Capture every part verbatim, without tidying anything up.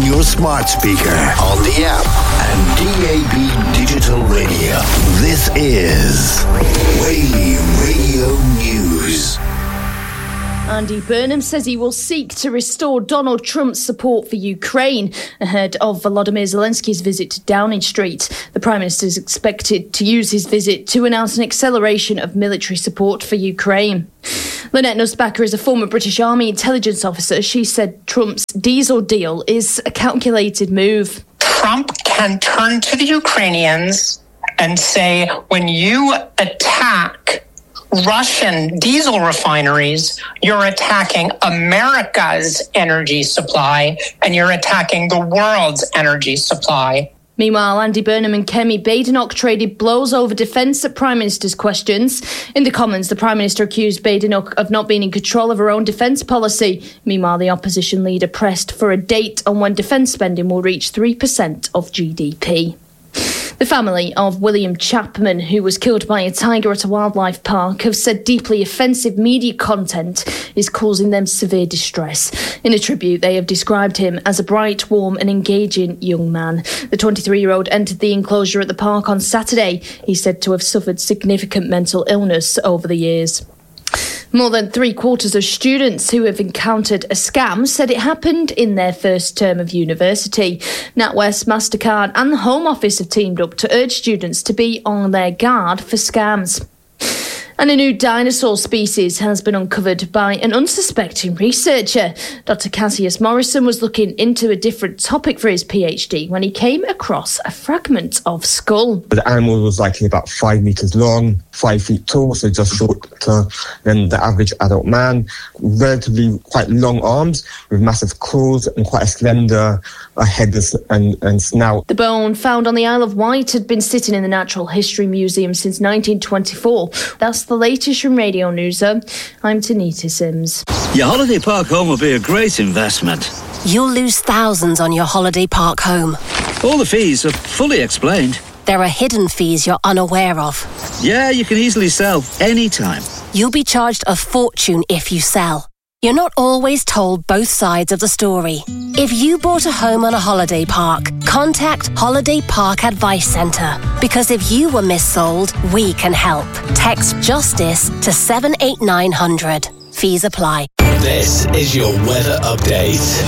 your smart speaker, on the app, and D A B digital radio. This is Whaley Radio News. Andy Burnham says he will seek to restore Donald Trump's support for Ukraine ahead of Volodymyr Zelensky's visit to Downing Street. The Prime Minister is expected to use his visit to announce an acceleration of military support for Ukraine. Lynette Nussbacher is a former British Army intelligence officer. She said Trump's diesel deal is a calculated move. Trump can turn to the Ukrainians and say, when you attack Russian diesel refineries, you're attacking America's energy supply and you're attacking the world's energy supply. Meanwhile, Andy Burnham and Kemi Badenoch traded blows over defence at Prime Minister's questions. In the Commons, the Prime Minister accused Badenoch of not being in control of her own defence policy. Meanwhile, the opposition leader pressed for a date on when defence spending will reach three percent of G D P. The family of William Chapman, who was killed by a tiger at a wildlife park, have said deeply offensive media content is causing them severe distress. In a tribute, they have described him as a bright, warm and engaging young man. The twenty-three-year-old entered the enclosure at the park on Saturday. He's said to have suffered significant mental illness over the years. More than three quarters of students who have encountered a scam said it happened in their first term of university. NatWest, MasterCard and the Home Office have teamed up to urge students to be on their guard for scams. And a new dinosaur species has been uncovered by an unsuspecting researcher. Doctor Cassius Morrison was looking into a different topic for his PhD when he came across a fragment of skull. The animal was likely about five metres long, five feet tall, so just shorter than the average adult man. Relatively quite long arms with massive claws and quite a slender uh, head and, and snout. The bone found on the Isle of Wight had been sitting in the Natural History Museum since nineteen twenty-four. That's the latest from Radio Newser. I'm Tanita Sims. Your holiday park home will be a great investment. You'll lose thousands on your holiday park home. All the fees are fully explained. There are hidden fees you're unaware of. Yeah, you can easily sell anytime. You'll be charged a fortune if you sell. You're not always told both sides of the story. If you bought a home on a holiday park, contact Holiday Park Advice Centre. Because if you were missold, we can help. Text JUSTICE to seven eight nine hundred. Fees apply. This is your weather update.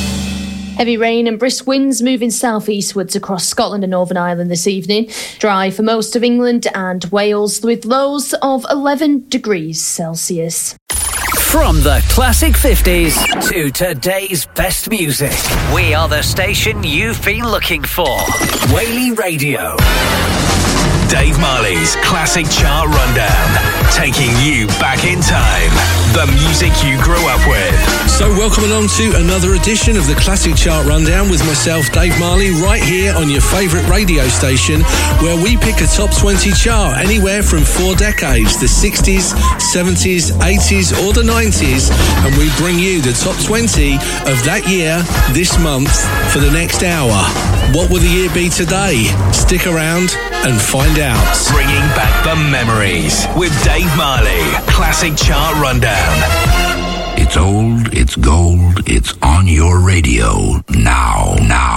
Heavy rain and brisk winds moving south-eastwards across Scotland and Northern Ireland this evening. Dry for most of England and Wales with lows of eleven degrees Celsius. From the classic fifties to today's best music, we are the station you've been looking for. Whaley Radio. Dave Marley's Classic Chart Rundown, taking you back in time. The music you grew up with. So welcome along to another edition of the Classic Chart Rundown with myself, Dave Marley, right here on your favourite radio station, where we pick a top twenty chart anywhere from four decades, the sixties, seventies, eighties or the nineties, and we bring you the top twenty of that year, this month, for the next hour. What will the year be today? Stick around and find out. Bringing back the memories with Dave Marley. Classic Chart Rundown. It's old, it's gold, it's on your radio now, now.